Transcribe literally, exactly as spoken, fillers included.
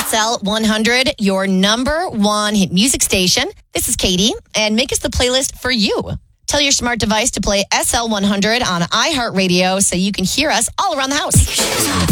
S L one hundred, your number one hit music station. This is Katie, and make us the playlist for you. Tell your smart device to play S L one hundred on iHeartRadio so you can hear us all around the house.